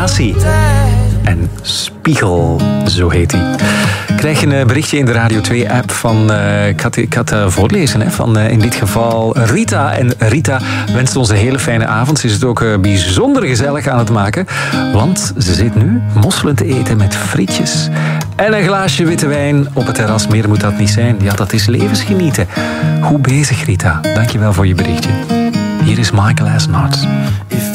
En Spiegel, zo heet hij. Krijg je een berichtje in de Radio 2-app van... ik had voorlezen, hè, van in dit geval Rita. En Rita wenst ons een hele fijne avond. Ze is het ook bijzonder gezellig aan het maken. Want ze zit nu mosselen te eten met frietjes. En een glaasje witte wijn op het terras. Meer moet dat niet zijn. Ja, dat is levensgenieten. Goed bezig, Rita. Dankjewel voor je berichtje. Hier is Michael Asnard.